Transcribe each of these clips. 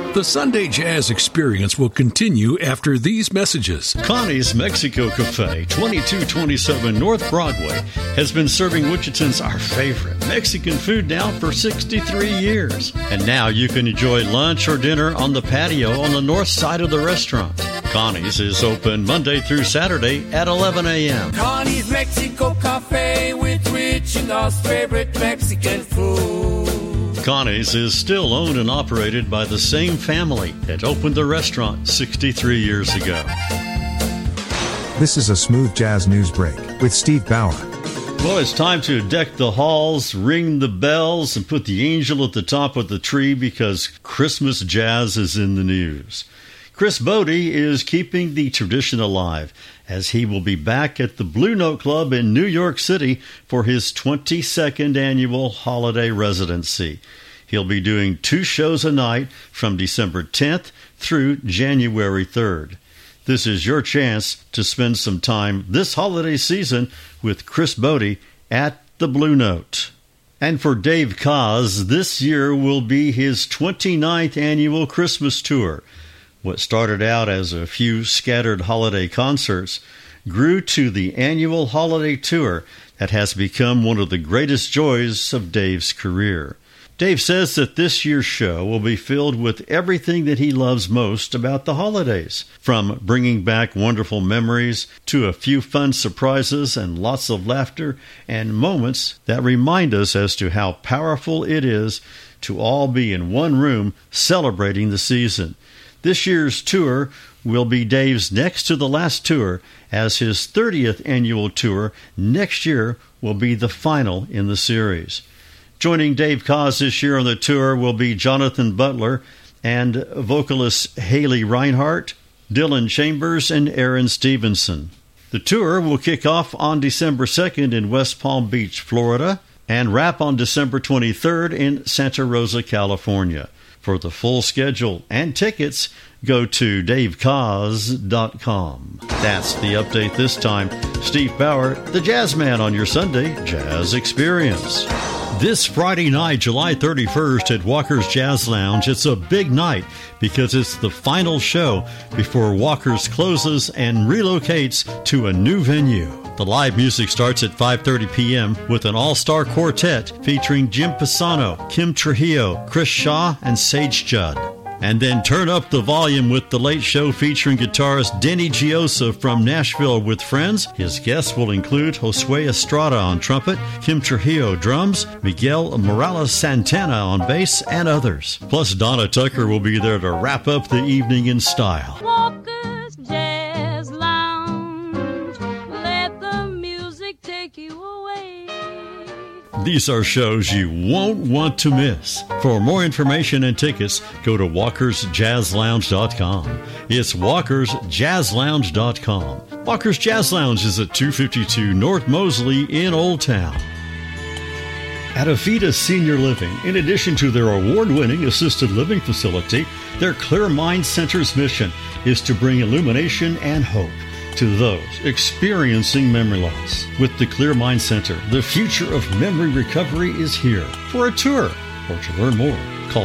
The Sunday Jazz Experience will continue after these messages. Connie's Mexico Cafe, 2227 North Broadway, has been serving Wichitans our favorite Mexican food now for 63 years. And now you can enjoy lunch or dinner on the patio on the north side of the restaurant. Connie's is open Monday through Saturday at 11 a.m. Connie's Mexico Cafe with Wichita's favorite Mexican food. Connie's is still owned and operated by the same family that opened the restaurant 63 years ago. This is a Smooth Jazz News Break with Steve Bauer. Well, it's time to deck the halls, ring the bells, and put the angel at the top of the tree because Christmas jazz is in the news. Chris Bode is keeping the tradition alive as he will be back at the Blue Note Club in New York City for his 22nd annual holiday residency. He'll be doing 2 shows a night from December 10th through January 3rd. This is your chance to spend some time this holiday season with Chris Bode at the Blue Note. And for Dave Koz, this year will be his 29th annual Christmas tour. What started out as a few scattered holiday concerts grew to the annual holiday tour that has become one of the greatest joys of Dave's career. Dave says that this year's show will be filled with everything that he loves most about the holidays, from bringing back wonderful memories to a few fun surprises and lots of laughter and moments that remind us as to how powerful it is to all be in one room celebrating the season. This year's tour will be Dave's next to the last tour, as his 30th annual tour next year will be the final in the series. Joining Dave Koz this year on the tour will be Jonathan Butler and vocalist Haley Reinhart, Dylan Chambers, and Aaron Stevenson. The tour will kick off on December 2nd in West Palm Beach, Florida, and wrap on December 23rd in Santa Rosa, California. For the full schedule and tickets, go to davekoz.com. That's the update this time. Steve Bauer, the Jazz Man, on your Sunday Jazz Experience. This Friday night, July 31st at Walker's Jazz Lounge, it's a big night because it's the final show before Walker's closes and relocates to a new venue. The live music starts at 5:30 p.m. with an all-star quartet featuring Jim Pisano, Kim Trujillo, Chris Shaw, and Sage Judd. And then turn up the volume with The Late Show featuring guitarist Denny Giosa from Nashville with Friends. His guests will include Josue Estrada on trumpet, Kim Trujillo drums, Miguel Morales Santana on bass, and others. Plus, Donna Tucker will be there to wrap up the evening in style. Walker's Jazz Lounge, let the music take you away. These are shows you won't want to miss. For more information and tickets, go to walkersjazzlounge.com. It's walkersjazzlounge.com. Walker's Jazz Lounge is at 252 North Mosley in Old Town. At Avita Senior Living, in addition to their award-winning assisted living facility, their Clear Mind Center's mission is to bring illumination and hope to those experiencing memory loss. With the Clear Mind Center, the future of memory recovery is here. For a tour or to learn more, call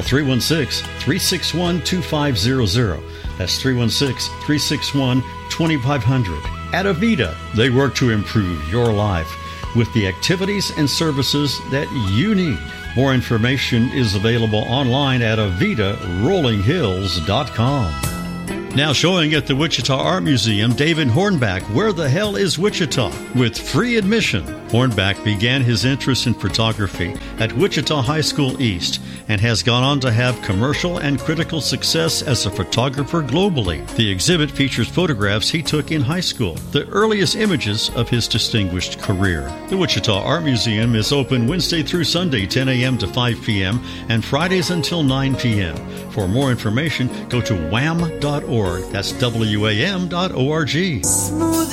316-361-2500. That's 316-361-2500. At Avita, they work to improve your life with the activities and services that you need. More information is available online at avitaRollingHills.com. Now showing at the Wichita Art Museum, David Hornback, Where the Hell is Wichita? With free admission. Hornback began his interest in photography at Wichita High School East and has gone on to have commercial and critical success as a photographer globally. The exhibit features photographs he took in high school, the earliest images of his distinguished career. The Wichita Art Museum is open Wednesday through Sunday, 10 a.m. to 5 p.m., and Fridays until 9 p.m. For more information, go to wham.org. That's WAM.org. Smooth